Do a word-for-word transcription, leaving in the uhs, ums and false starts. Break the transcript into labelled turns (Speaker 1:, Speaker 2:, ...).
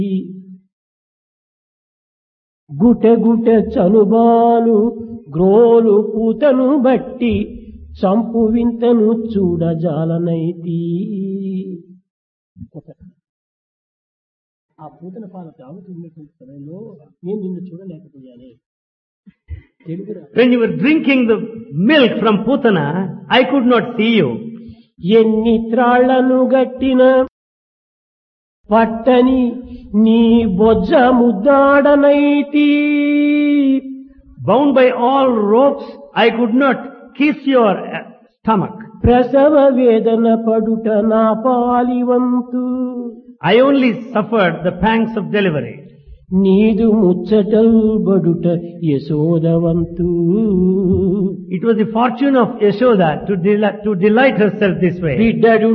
Speaker 1: గుటె గుటె చనుబాలు గ్రోలు పూతను బట్టి చంపు వింతను చూడజాలనైతి. ఆ పూతన పాల తాగుతున్నటువంటి సమయంలో నేను నిన్ను చూడలేకపోయానే.
Speaker 2: When you were drinking the milk from Putana, I could not see you.
Speaker 1: ఎన్ని త్రాళ్లను గట్టిన పట్టని నీ బొజ్జ ముద్దాడనైతి.
Speaker 2: Bound by all ropes, I could not kiss your stomach.
Speaker 1: ప్రసవ వేదన పడుట నా పాలివంతు.
Speaker 2: I only suffered the pangs of delivery.
Speaker 1: నీదు ముచ్చటల్ బడుట యశోదవంతు.
Speaker 2: It was the fortune of Yashoda to, del- to delight herself this way.
Speaker 1: బిడ్డడు